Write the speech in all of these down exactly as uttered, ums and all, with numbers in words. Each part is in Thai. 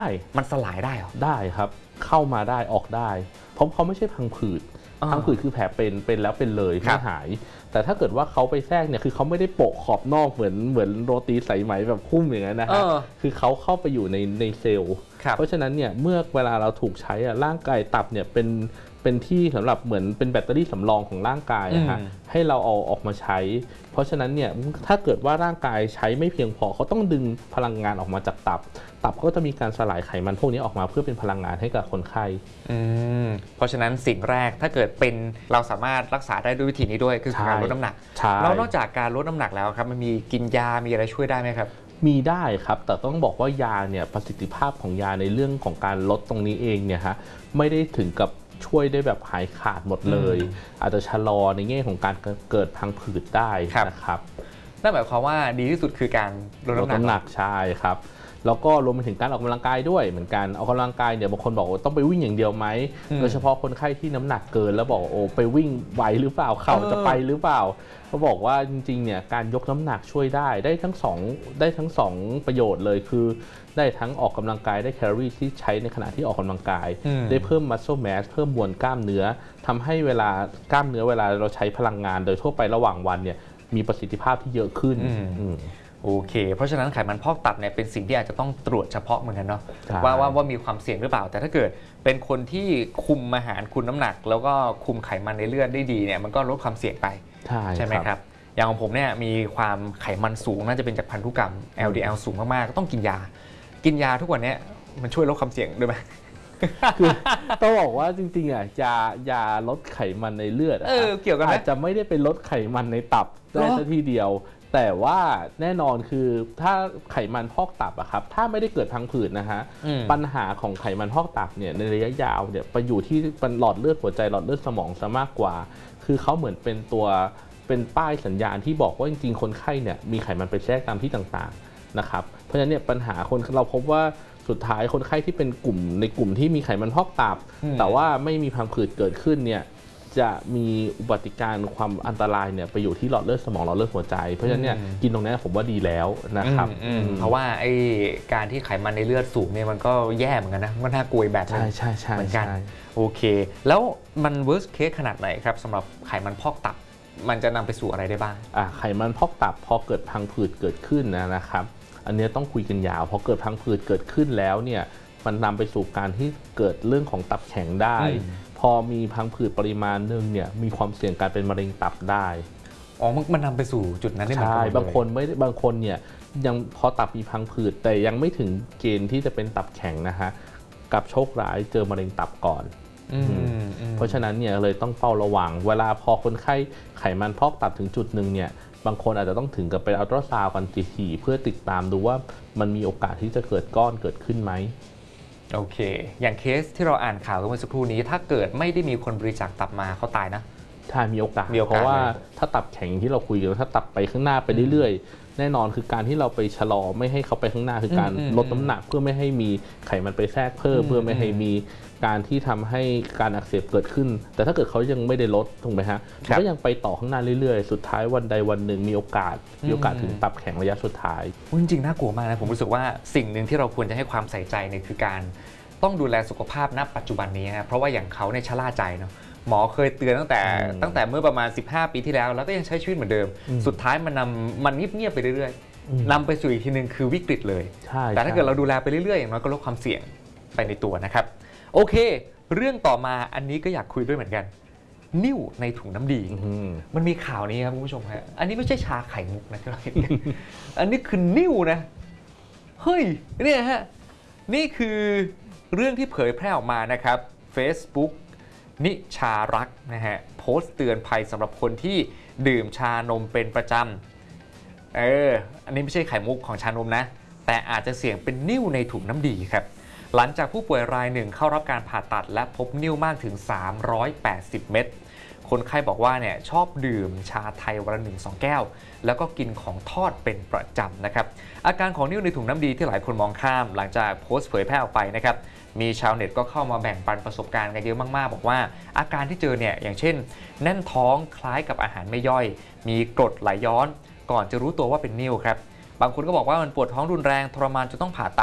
ได้มันสลายได้เหรอได้ครับเข้ามาได้ออกได้เพราะเขาไม่ใช่พังผืดพังผืดคือแผลเป็นเป็นแล้วเป็นเลยไม่หายแต่ถ้าเกิดว่าเขาไปแทรกเนี่ยคือเขาไม่ได้โปะขอบนอกเหมือนเหมือนโรตีสายไหมแบบคุ้มอย่างนั้นนะฮะคือเขาเข้าไปอยู่ในในเซลล์เพราะฉะนั้นเนี่ยเมื่อเวลาเราถูกใช้อะร่างกายตับเนี่ยเป็นเป็นที่สำหรับเหมือนเป็นแบตเตอรี่สำรองของร่างกายนะฮะให้เราเอาออกมาใช้เพราะฉะนั้นเนี่ยถ้าเกิดว่าร่างกายใช้ไม่เพียงพอเขาต้องดึงพลังงานออกมาจากตับตับก็จะมีการสลายไขมันพวกนี้ออกมาเพื่อเป็นพลังงานให้กับคนไข้เพราะฉะนั้นสิ่งแรกถ้าเกิดเป็นเราสามารถรักษาได้ด้วยวิธีนี้ด้วยคือการลดน้ำหนักแล้วนอกจากการลดน้ำหนักแล้วครับมันมีกินยามีอะไรช่วยได้ไหมครับมีได้ครับแต่ต้องบอกว่ายาเนี่ยประสิทธิภาพของยาในเรื่องของการลดตรงนี้เองเนี่ยฮะไม่ได้ถึงกับช่วยได้แบบหายขาดหมดเลยอาจจะชะลอในแง่ของการเกิดพังผืดได้นะครับนั่นหมายความว่าดีที่สุดคือการลดน้ำหนักใช่ครับแล้วก็รวมไปถึงการออกกำลังกายด้วยเหมือนกันออกกำลังกายเนี่ยบางคนบอกว่าต้องไปวิ่งอย่างเดียวไหมโดยเฉพาะคนไข้ที่น้ำหนักเกินแล้วบอกโอ้ไปวิ่งไหวหรือเปล่าเข่าจะไปหรือเปล่าเขาบอกว่าจริงๆเนี่ยการยกน้ำหนักช่วยได้ได้ทั้งสองได้ทั้งสองประโยชน์เลยคือได้ทั้งออกกำลังกายได้แคลอรี่ที่ใช้ในขณะที่ออกกำลังกายได้เพิ่ม muscle mass เพิ่มมวลกล้ามเนื้อทำให้เวลากล้ามเนื้อเวลาเราใช้พลังงานโดยทั่วไประหว่างวันเนี่ยมีประสิทธิภาพที่เยอะขึ้นโอเคเพราะฉะนั้นไขมันพอกตับเนี่ยเป็นสิ่งที่อาจจะต้องตรวจเฉพาะเหมือนกันเนาะว่าว่าว่ามีความเสี่ยงหรือเปล่าแต่ถ้าเกิดเป็นคนที่คุมอาหารคุมน้ำหนักแล้วก็คุมไขมันในเลือดได้ดีเนี่ยมันก็ลดความเสี่ยงไปใช่ไหมครับอย่างของผมเนี่ยมีความไขมันสูงน่าจะเป็นจากพันธุกรรม แอล ดี แอล สูงมากๆก็ต้องกินยากินยาทุกวันนี้มันช่วยลดความเสี่ยงด้วยไหมคือต้องบอกว่าจริงๆอ่ะยายาลดไขมันในเลือดอาจจะไม่ได้เป็นลดไขมันในตับได้ซะทีเดียวแต่ว่าแน่นอนคือถ้าไขมันพอกตับอะครับถ้าไม่ได้เกิดพังผืดนะฮะปัญหาของไขมันพอกตับเนี่ยในระยะยาวเนี่ยไปอยู่ที่หลอดเลือดหัวใจหลอดเลือดสมองซะมากกว่าคือเขาเหมือนเป็นตัวเป็นป้ายสัญญาณที่บอกว่าจริงๆคนไข้เนี่ยมีไขมันไปแทรกตามที่ต่างๆนะครับเพราะฉะนั้นเนี่ยปัญหาคนเราพบว่าสุดท้ายคนไข้ที่เป็นกลุ่มในกลุ่มที่มีไขมันพอกตับแต่ว่าไม่มีพังผืดเกิดขึ้นเนี่ยจะมีอุบัติการความอันตรายเนี่ยไปอยู่ที่หลอดเลือดสมองหลอดเลือดหัวใจเพราะฉะนั้นเนี่ยกินตรงนี้ผมว่าดีแล้วนะครับเพราะว่าไอ้การที่ไขมันในเลือดสูงเนี่ยมันก็แย่เหมือนกันนะมันน่ากลัวแบบนึงใช่ใช่เหมือนกันโอเคแล้วมัน worst case ขนาดไหนครับสำหรับไขมันพอกตับมันจะนำไปสู่อะไรได้บ้างอ่าไขมันพอกตับพอเกิดพังผืดเกิดขึ้นนะครับอันนี้ต้องคุยกันยาวพอเกิดพังผืดเกิดขึ้นแล้วเนี่ยมันนำไปสู่การที่เกิดเรื่องของตับแข็งได้พอมีพังผืดปริมาณหนึ่งเนี่ยมีความเสี่ยงการเป็นมะเร็งตับได้อ๋อมันนำไปสู่จุดนั้นได้ไหมใช่บางคนไม่บางคนเนี่ยยังพอตับมีพังผืดแต่ยังไม่ถึงเกณฑ์ที่จะเป็นตับแข็งนะฮะกับโชคร้ายเจอมะเร็งตับก่อนเพราะฉะนั้นเนี่ยเลยต้องเฝ้าระวังเวลาพอคนไข้ไขมันพอกตับถึงจุดหนึ่งเนี่ยบางคนอาจจะต้องถึงกับไปอัลตราซาวด์กันถี่ๆเพื่อติดตามดูว่ามันมีโอกาสที่จะเกิดก้อนเกิดขึ้นไหมโอเคอย่างเคสที่เราอ่านข่าวเมื่อสักครู่นี้ถ้าเกิดไม่ได้มีคนบริจาคตับมาเขาตายนะถ้ามีโอกาสเพราะว่าถ้าตับแข็งที่เราคุยกันถ้าตับไปข้างหน้าไปเรื่อยๆแน่นอนคือการที่เราไปชะลอไม่ให้เขาไปข้างหน้าคือการลดน้ำหนักเพื่อไม่ให้มีไขมันไปแทรกเพิ่มเพื่อไม่ให้มีการที่ทำให้การอักเสบเกิดขึ้นแต่ถ้าเกิดเขายังไม่ได้ลดถูกไหมฮะเขาก็ยังไปต่อข้างหน้าเรื่อยๆสุดท้ายวันใดวันหนึ่งมีโอกาสมีโอกาสถึงตับแข็งระยะสุดท้ายจริงๆน่ากลัวมากนะผมรู้สึกว่าสิ่งหนึ่งที่เราควรจะให้ความใส่ใจเนี่ยคือการต้องดูแลสุขภาพณปัจจุบันนี้นะเพราะว่าอย่างเขาเนี่ยชะล่าใจเนาะหมอเคยเตือนตั้งแต่ตั้งแต่เมื่อประมาณสิบห้าปีที่แล้วแล้วก็ยังใช้ชีวิตเหมือนเดิมสุดท้ายมันนำมันเงียบๆไปเรื่อยๆนำไปสู่อีกทีนึงคือวิกฤตเลยแต่ถ้าเกิดเราดูแลไปเรื่อยๆอย่างน้อยก็ลดความเสี่ยงไปในตัวนะครับโอเคเรื่องต่อมาอันนี้ก็อยากคุยด้วยเหมือนกันนิ่วในถุงน้ำดีมันมีข่าวนี้ครับคุณผู้ชมฮะอันนี้ไม่ใช่ชาไข่มุกนะที่เราเห็นกันอันนี้คือนิ่วนะเฮ้ยเนี่ยฮะนี่คือเรื่องที่เผยแพร่ออกมานะครับ Facebook นิชารักนะฮะโพสต์เตือนภัยสำหรับคนที่ดื่มชานมเป็นประจำเอออันนี้ไม่ใช่ไข่มุกของชานมนะแต่อาจจะเสี่ยงเป็นนิ่วในถุงน้ำดีครับหลังจากผู้ป่วยรายหนึ่งเข้ารับการผ่าตัดและพบนิ่วมากถึงสามร้อยแปดสิบเม็ดคนไข้บอกว่าเนี่ยชอบดื่มชาไทยวันละหนึ่งสองแก้วแล้วก็กินของทอดเป็นประจำนะครับอาการของนิ่วในถุงน้ำดีที่หลายคนมองข้ามหลังจากโพสต์เผยแพร่ออกไปนะครับมีชาวเน็ตก็เข้ามาแบ่งปันประสบการณ์กันเยอะมากๆบอกว่าอาการที่เจอเนี่ยอย่างเช่นแน่นท้องคล้ายกับอาหารไม่ย่อยมีกรดไหลย้อนก่อนจะรู้ตัวว่าเป็นนิ่วครับบางคนก็บอกว่ามันปวดท้องรุนแรงทรมานจนต้องผ่าตัด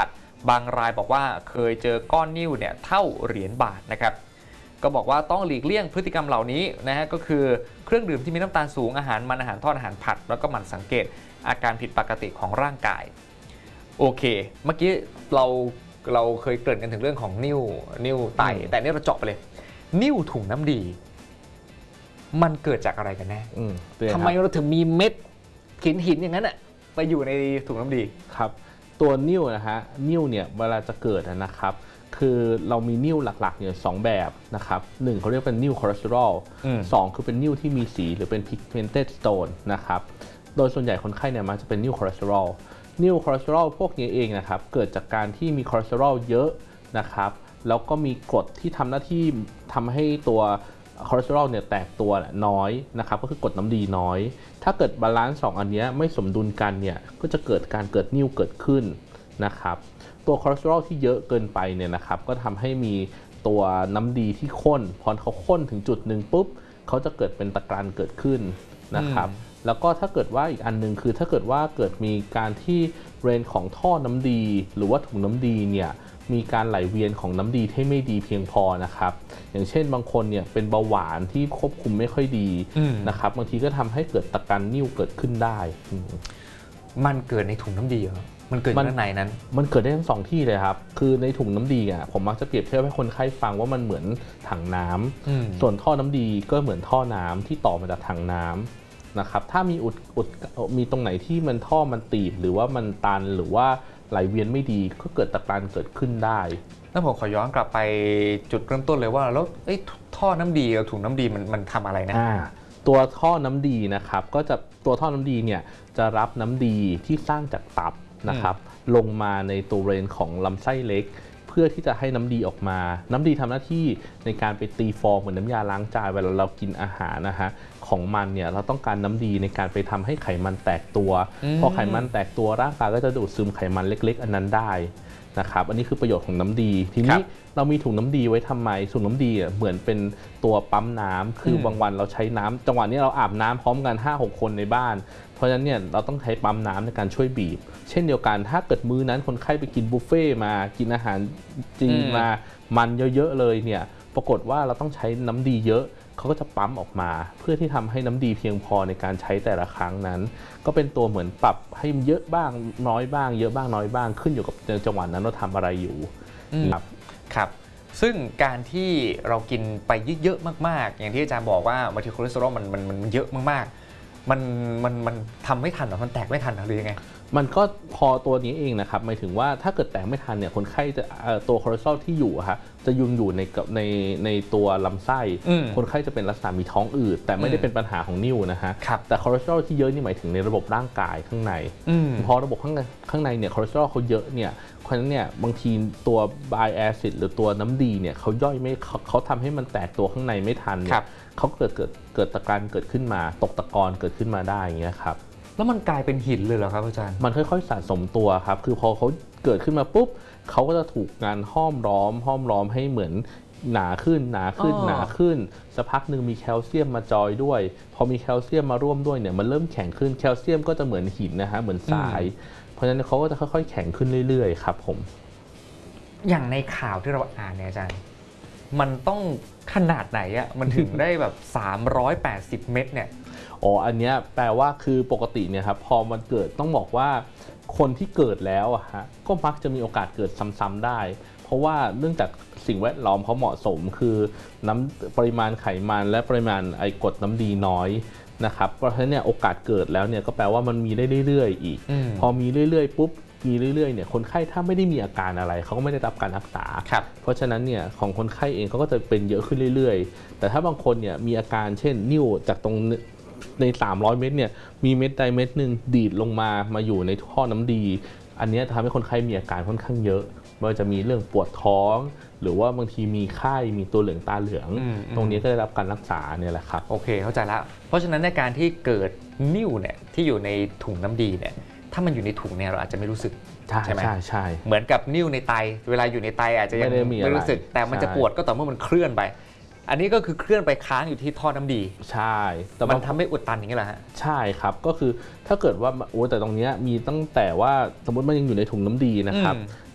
บางรายบอกว่าเคยเจอก้อนนิ่วเนี่ยเท่าเหรียญบาทนะครับก็บอกว่าต้องหลีกเลี่ยงพฤติกรรมเหล่านี้นะฮะก็คือเครื่องดื่มที่มีน้ำตาลสูงอาหารมันอาหารทอดอาหารผัดแล้วก็หมั่นสังเกตอาการผิดปกติของร่างกายโอเคเมื่อกี้เราเราเคยเกริ่นกันถึงเรื่องของนิ่วนิ่วไตแต่นี่เราเจาะไปเลยนิ่วถุงน้ำดีมันเกิดจากอะไรกันแน่ทำไมเราถึงมีเม็ดหินหินอย่างนั้นอะไปอยู่ในถุงน้ำดีครับตัวนิ่วนะฮะนิ่วเนี่ยเวลาจะเกิดนะครับคือเรามีนิ่วหลักๆเนี่ยสองแบบนะครับหนึ่งเขาเรียกเป็นนิ่วคอเลสเตอรอลสองคือเป็นนิ่วที่มีสีหรือเป็น pigmented stone นะครับโดยส่วนใหญ่คนไข้เนี่ยมันจะเป็นนิ่วคอเลสเตอรอลนิ่วคอเลสเตอรอลพวกนี้เองนะครับเกิดจากการที่มีคอเลสเตอรอลเยอะนะครับแล้วก็มีกรดที่ทำหน้าที่ทำให้ตัวคอเลสเตอรอลเนี่ยแตกตัวน้อยนะครับก็คือกรดน้ำดีน้อยถ้าเกิดบาลานซ์สองอันนี้ไม่สมดุลกันเนี่ยก็จะเกิดการเกิดนิ่วเกิดขึ้นนะครับตัวคอเลสเตอรอลที่เยอะเกินไปเนี่ยนะครับก็ทำให้มีตัวน้ำดีที่ข้นพอเขาข้นถึงจุดหนึ่งปุ๊บเขาจะเกิดเป็นตะกรันเกิดขึ้นนะครับแล้วก็ถ้าเกิดว่าอีกอันนึงคือถ้าเกิดว่าเกิดมีการที่เรนของท่อน้ำดีหรือว่าถุงน้ำดีเนี่ยมีการไหลเวียนของน้ำดีที่ไม่ดีเพียงพอนะครับอย่างเช่นบางคนเนี่ยเป็นเบาหวานที่ควบคุมไม่ค่อยดีนะครับบางทีก็ทำให้เกิดตะกันนิ่วเกิดขึ้นได้มันเกิดในถุงน้ำดีเหรอมันเกิดข้างในนั้นมันเกิดได้ทั้งสองที่เลยครับคือในถุงน้ำดีอ่ะผมมักจะเปรียบเทียบให้คนไข้ฟังว่ามันเหมือนถังน้ำส่วนท่อน้ำดีก็เหมือนท่อน้ำที่ต่อมาจากถังน้ำนะครับถ้ามีอุดอุดมีตรงไหนที่มันท่อมันตีบหรือว่ามันตันหรือว่าไหลเวียนไม่ดีก็เกิดตะการเกิดขึ้นได้แล้วผมขอย้อนกลับไปจุดเริ่มต้นเลยว่าแล้วท่อน้ำดีกับถุงน้ำดีมันมันทำอะไรนะตัวท่อน้ำดีนะครับก็จะตัวท่อน้ำดีเนี่ยจะรับน้ำดีที่สร้างจากตับนะครับลงมาในตัวเรนของลำไส้เล็กเพื่อที่จะให้น้ำดีออกมาน้ำดีทำหน้าที่ในการไปตีฟองเหมือนน้ำยาล้างจานเวลาเรากินอาหารนะฮะของมันเนี่ยเราต้องการน้ำดีในการไปทำให้ไขมันแตกตัวพอไขมันแตกตัวร่างกายก็จะดูดซึมไขมันเล็กๆอันนั้นได้นะครับอันนี้คือประโยชน์ของน้ำดีทีนี้เรามีถุงน้ำดีไว้ทำไมถุงน้ำดีเหมือนเป็นตัวปั๊มน้ำคือบางวันเราใช้น้ำจังหวะนี้เราอาบน้ำพร้อมกัน ห้าหก คนในบ้านเพราะฉะนั้นเนี่ยเราต้องใช้ปั๊มน้ำในการช่วยบีบเช่นเดียวกันถ้าเกิดมื้อนั้นคนไข้ไปกินบุฟเฟ่มากินอาหารจีนมามันเยอะๆเลยเนี่ยปรากฏว่าเราต้องใช้น้ำดีเยอะเขาก็จะปั๊มออกมาเพื่อที่ทำให้น้ำดีเพียงพอในการใช้แต่ละครั้งนั้นก็เป็นตัวเหมือนปรับให้เยอะบ้างน้อยบ้างเยอะบ้างน้อยบ้างขึ้นอยู่กับจังหวะนั้นเราทำอะไรอยู่ครับครับซึ่งการที่เรากินไปเยอะๆมากๆอย่างที่อาจารย์บอกว่าบางทีคอเลสเตอรอลมันมันมันเยอะมากๆมันมันมันทำไม่ทันหรอมันแตกไม่ทันหรือยังไงมันก็พอตัวนี้เองนะครับหมายถึงว่าถ้าเกิดแตกไม่ทันเนี่ยคนไข้จะตัวคอเลสเตอรอลที่อยู่ฮะจะยุงอยู่ในในในตัวลำไส้คนไข้จะเป็นลักษณะมีท้องอืดแต่ไม่ได้เป็นปัญหาของนิ่วนะฮะแต่คอเลสเตอรอลที่เยอะนี่หมายถึงในระบบร่างกายข้างในพอระบบข้างในข้างในเนี่ยคอเลสเตอรอลเขาเยอะเนี่ยเพราะฉะนั้นเนี่ยบางทีตัวไบแอซิดหรือตัวน้ำดีเนี่ยเขาย่อยไม่เขาทำให้มันแตกตัวข้างในไม่ทันเนี่ยเขาเกิดเกิดเกิดตะการเกิดขึ้นมาตกตะกอนเกิดขึ้นมาได้อย่างเงี้ยครับแล้วมันกลายเป็นหินเลยเหรอครับอาจารย์มันค่อยๆสะสมตัวครับคือพอเขาเกิดขึ้นมาปุ๊บเขาก็จะถูกงานห้อมล้อมห้อมล้อมให้เหมือนหนาขึ้นหนาขึ้นหนาขึ้นสักพักหนึ่งมีแคลเซียมมาจอยด้วยพอมีแคลเซียมมาร่วมด้วยเนี่ยมันเริ่มแข็งขึ้นแคลเซียมก็จะเหมือนหินนะฮะเหมือนทรายเพราะฉะนั้นเขาก็จะค่อยๆแข็งขึ้นเรื่อยๆครับผมอย่างในข่าวที่เราอ่านเนี่ยอาจารย์มันต้องขนาดไหนอะมันถึงได้แบบสามร้อยแปดสิบเม็ดเนี่ยอ๋ออันเนี้ยแปลว่าคือปกติเนี่ยครับพอมันเกิดต้องบอกว่าคนที่เกิดแล้วอะฮะก็มักจะมีโอกาสเกิดซ้ำๆได้เพราะว่าเนื่องจากสิ่งแวดล้อมเขาเหมาะสมคือน้ำปริมาณไขมันและปริมาณไอกรดน้ำดีน้อยนะครับเพราะฉะนั้นเนี่ยโอกาสเกิดแล้วเนี่ยก็แปลว่ามันมีได้เรื่อยๆอีกพอมีเรื่อยๆปุ๊บมีเรื่อยๆเนี่ยคนไข้ถ้าไม่ได้มีอาการอะไรเขาก็ไม่ได้รับการรักษาเพราะฉะนั้นเนี่ยของคนไข้เองเขาก็จะเป็นเยอะขึ้นเรื่อยๆแต่ถ้าบางคนเนี่ยมีอาการเช่นนิ่วจากตรงในสามร้อยเม็ดเนี่ยมีเม็ดใดเม็ดหนึ่งดีดลงมามาอยู่ในท่อน้ำดีอันนี้ทำให้คนไข้มีอาการค่อนข้างเยอะไม่ว่าจะมีเรื่องปวดท้องหรือว่าบางทีมีไข้มีตัวเหลืองตาเหลืองตรงนี้ก็ได้รับการรักษาเนี่ยแหละครับโอเคเข้าใจแล้วเพราะฉะนั้นในการที่เกิดนิ่วเนี่ยที่อยู่ในถุงน้ำดีเนี่ยถ้ามันอยู่ในถุงเนี่ยเราอาจจะไม่รู้สึกใช่ไหมใช่ใช่เหมือนกับนิ่วในไตเวลาอยู่ในไตอาจจะยังไม่รู้สึกแต่มันจะปวดก็ต่อเมื่อมันเคลื่อนไปอันนี้ก็คือเคลื่อนไปค้างอยู่ที่ท่อน้ำดีใช่แต่มันทำให้อุดตันอย่างนี้แหละฮะใช่ครับก็คือถ้าเกิดว่าโอ้แต่ตรงนี้มีตั้งแต่ว่าสมมติมันยังอยู่ในถุงน้ำดีนะครับ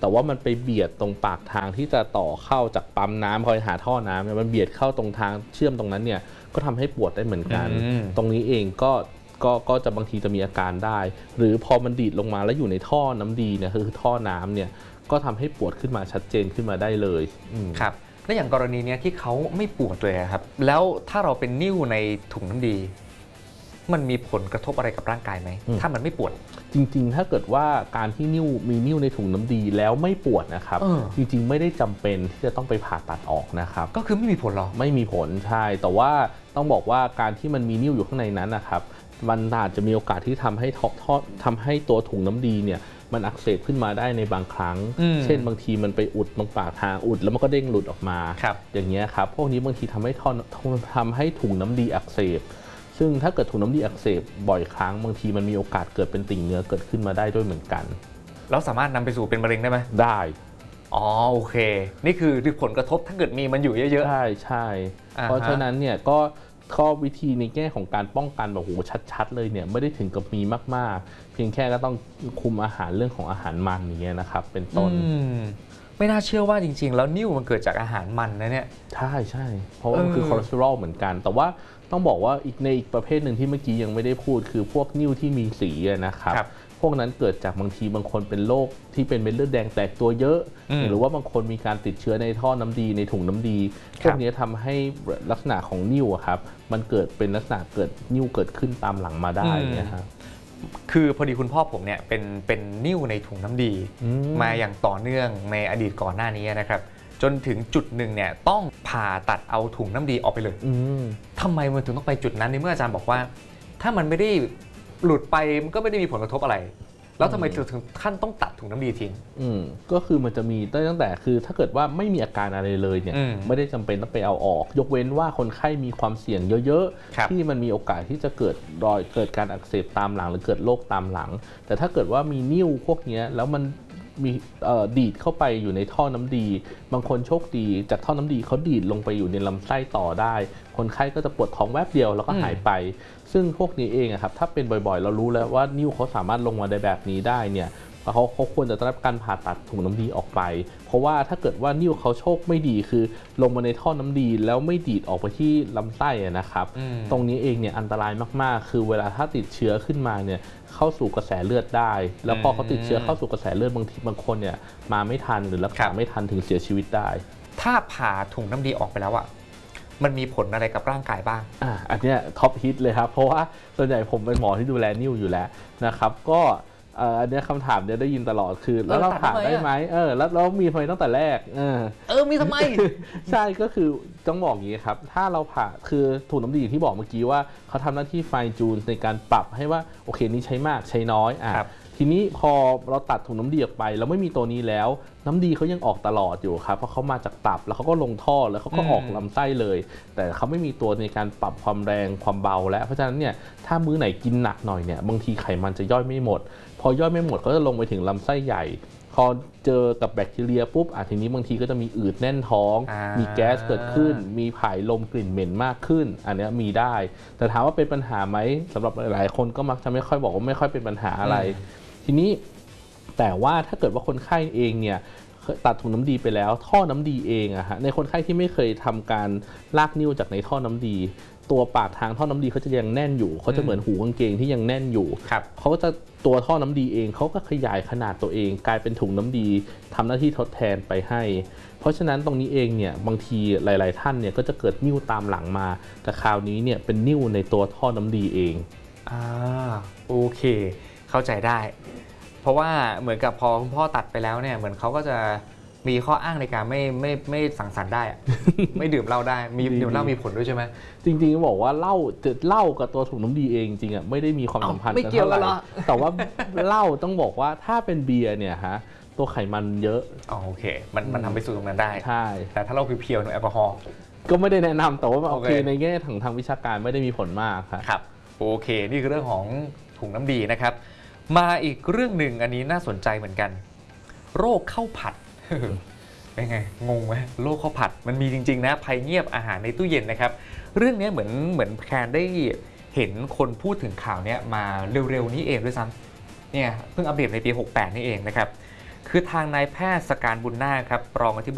แต่ว่ามันไปเบียดตรงปากทางที่จะต่อเข้าจากปั๊มน้ำคอยหาท่อน้ำเนี่ยมันเบียดเข้าตรงทางเชื่อมตรงนั้นเนี่ยก็ทำให้ปวดได้เหมือนกันตรงนี้เองก็ก็ก็จะบางทีจะมีอาการได้หรือพอมันดีดลงมาแล้วอยู่ในท่อน้ำดีเนี่ยคือท่อน้ำเนี่ยก็ทำให้ปวดขึ้นมาชัดเจนขึ้นมาได้เลยครับและอย่างกรณีนี้ที่เขาไม่ปวดเลยครับแล้วถ้าเราเป็นนิ่วในถุงน้ำดีมันมีผลกระทบอะไรกับร่างกายไหมถ้ามันไม่ปวดจริงๆถ้าเกิดว่าการที่นิ่วมีนิ่วในถุงน้ำดีแล้วไม่ปวดนะครับจริงๆไม่ได้จำเป็นที่จะต้องไปผ่าตัดออกนะครับก็คือไม่มีผลหรอไม่มีผลใช่แต่ว่าต้องบอกว่าการที่มันมีนิ่วอยู่ข้างในนั้นนะครับมันอาจจะมีโอกาสที่ทำให้ท่อท่อทำให้ตัวถุงน้ำดีเนี่ยมันอักเสบขึ้นมาได้ในบางครั้งเช่นบางทีมันไปอุดตรงปากทางอุดแล้วมันก็เด้งหลุดออกมาอย่างเงี้ยครับพวกนี้บางทีทำให้ท่อทำให้ถุงน้ำดีอักเสบซึ่งถ้าเกิดถุงน้ำดีอักเสบบ่อยครั้งบางทีมันมีโอกาสเกิดเป็นติ่งเนื้อเกิดขึ้นมาได้ด้วยเหมือนกันแล้วสามารถนำไปสู่เป็นมะเร็งได้ไหมได้อ๋อโอเคนี่คือผลกระทบถ้าเกิดมีมันอยู่เยอะๆใช่ใช่เพราะฉะนั้นเนี่ยก็ข้อวิธีในแง่ของการป้องกันแบบโหชัดๆเลยเนี่ยไม่ได้ถึงกับมีมากๆเพียงแค่ก็ต้องคุมอาหารเรื่องของอาหารมันอย่างเงี้ยนะครับเป็นต้นไม่น่าเชื่อว่าจริงๆแล้วนิ่วมันเกิดจากอาหารมันนะเนี่ยใช่ใช่เพราะว่ามันคือคอเลสเตอรอลเหมือนกันแต่ว่าต้องบอกว่าอีกในอีกประเภทหนึ่งที่เมื่อกี้ยังไม่ได้พูดคือพวกนิ่วที่มีสีนะครับพวกนั้นเกิดจากบางทีบางคนเป็นโรคที่เป็นเม็ดเลือดแดงแตกตัวเยอะหรือว่าบางคนมีการติดเชื้อในท่อน้ำดีในถุงน้ำดีพวกนี้ทำให้ลักษณะของนิ่วครับมันเกิดเป็นลักษณะเกิดนิ่วเกิดขึ้นตามหลังมาได้นะครับคือพอดีคุณพ่อผมเนี่ยเป็นเป็นนิ่วในถุงน้ำดีมาอย่างต่อเนื่องในอดีตก่อนหน้านี้นะครับจนถึงจุดหนึ่งเนี่ยต้องผ่าตัดเอาถุงน้ำดีออกไปเลยทำไมมันถึงต้องไปจุดนั้นในเมื่ออาจารย์บอกว่าถ้ามันไม่ได้หลุดไปมันก็ไม่ได้มีผลกระทบอะไรแล้วทำไมถึงขั้นต้องตัดถุงน้ำดีทิ้งอืมก็คือมันจะมีตั้งแต่คือถ้าเกิดว่าไม่มีอาการอะไรเลยเนี่ยไม่ได้จำเป็นต้องไปเอาออกยกเว้นว่าคนไข้มีความเสี่ยงเยอะๆที่มันมีโอกาสที่จะเกิดรอยเกิดการอักเสบตามหลังหรือเกิดโรคตามหลังแต่ถ้าเกิดว่ามีนิ่วพวกนี้แล้วมันมีดีดเข้าไปอยู่ในท่อน้ำดีบางคนโชคดีจากท่อน้ำดีเขาดีดลงไปอยู่ในลำไส้ต่อได้คนไข้ก็จะปวดท้องแวบเดียวแล้วก็หายไปซึ่งพวกนี้เองครับถ้าเป็นบ่อยๆเรารู้แล้วว่านิ่วเขาสามารถลงมาได้แบบนี้ได้เนี่ยเขาเขาควรจะได้รับการผ่าตัดถุงน้ำดีออกไปเพราะว่าถ้าเกิดว่านิ่วเขาโชคไม่ดีคือลงมาในท่อน้ำดีแล้วไม่ดีดออกไปที่ลำไส้นะครับตรงนี้เองเนี่ยอันตรายมากๆคือเวลาถ้าติดเชื้อขึ้นมาเนี่ยเข้าสู่กระแสเลือดได้แล้วพอเขาติดเชื้อเข้าสู่กระแสเลือดบางทีบางคนเนี่ยมาไม่ทันหรือรักษาไม่ทันถึงเสียชีวิตได้ถ้าผ่าถุงน้ำดีออกไปแล้วอะมันมีผลอะไรกับร่างกายบ้างอ่าอันนี้ท็อปฮิตเลยครับเพราะว่าส่วนใหญ่ผมเป็นหมอที่ดูแลนิ่วอยู่แล้วนะครับก็อันนี้คำถามเนี่ยได้ยินตลอดคือแล้วเราผ่าได้ไหมเออแล้วเรามีทำไมตั้งแต่แรกเออเออมีทำไมใช่ก็คือต้องบอกอย่างนี้ครับถ้าเราผ่าคือถุงน้ำดีที่บอกเมื่อกี้ว่าเขาทำหน้าที่ไฟจูนในการปรับให้ว่าโอเคนี้ใช้มากใช้น้อยอ่ะทีนี้พอเราตัดถุงน้ำดีออกไปเราไม่มีตัวนี้แล้วน้ำดีเขายังออกตลอดอยู่ครับเพราะเขามาจากตับแล้วเขาก็ลงท่อแล้วเขาก็ออกลำไส้เลยแต่เขาไม่มีตัวในการปรับความแรงความเบาแล้วเพราะฉะนั้นเนี่ยถ้ามื้อไหนกินหนักหน่อยเนี่ยบางทีไขมันจะย่อยไม่หมดพอย่อยไม่หมดก็จะลงไปถึงลำไส้ใหญ่พอเจอกับแบคทีเรียปุ๊บอ่ะทีนี้บางทีก็จะมีอืดแน่นท้องมีแก๊สเกิดขึ้นมีผายลมกลิ่นเหม็นมากขึ้นอันนี้มีได้แต่ถามว่าเป็นปัญหาไหมสำหรับหลายๆคนก็มักจะไม่ค่อยบอกว่าไม่ค่อยเป็นปัญหาอะไรทีนี้แต่ว่าถ้าเกิดว่าคนไข้เองเนี่ยตัดถุงน้ำดีไปแล้วท่อน้ำดีเองอะฮะในคนไข้ที่ไม่เคยทำการลากนิ้วจากในท่อน้ำดีตัวปากทางท่อน้ำดีเขาจะยังแน่นอยู่เขาจะเหมือนหูกางเกงที่ยังแน่นอยู่เขาก็จะตัวท่อน้ำดีเองเขาก็ขยายขนาดตัวเองกลายเป็นถุงน้ำดีทำหน้าที่ทดแทนไปให้เพราะฉะนั้นตรงนี้เองเนี่ยบางทีหลายๆท่านเนี่ยก็จะเกิดนิ่วตามหลังมาแต่คราวนี้เนี่ยเป็นนิ่วในตัวท่อน้ำดีเองอ่าโอเคเข้าใจได้เพราะว่าเหมือนกับพอคุณพ่อตัดไปแล้วเนี่ยเหมือนเขาก็จะมีข้ออ้างในการไม่ไม่ไม่สังสรรค์ได้ ไม่ดื่มเหล้าได้มีดื่มเหล้ามีผลด้วยใช่ไหมจริงๆบอกว่าเหล้าเหล้ากับตัวถุงน้ำดีเองจริงอ่ะไม่ได้มีความสัมพันธ์กันเท่าไหร่แต่ว่าเหล้าต้องบอกว่าถ้าเป็นเบียร์เนี่ยฮะตัวไขมันเยอะอ๋อโอเคมันมันทำไปสู่ตรงนั้นได้ใช่แต่ถ้าเราเพียวๆแอลกอฮอล์ก็ไม่ได้แนะนำแต่ว่าโอเคในแง่ทางทางวิชาการไม่ได้มีผลมากครับโอเคนี่คือเรื่องของถุงน้ำดีนะครับมาอีกเรื่องหนึ่งอันนี้น่าสนใจเหมือนกันโรคข้าวผัดเป็นไงงงไหมโรคข้าวผัดมันมีจริงๆนะภัยเงียบอาหารในตู้เย็นนะครับเรื่องนี้เหมือนเหมือนแคนได้เห็นคนพูดถึงข่าวนี้มาเร็วๆนี้เองด้วยซ้ำเนี่ยเพิ่งอัปเดตในปีหกสิบแปดนี่เองนะครับคคือทางนายแพทย์สการบุญนาคครับรองอธิบ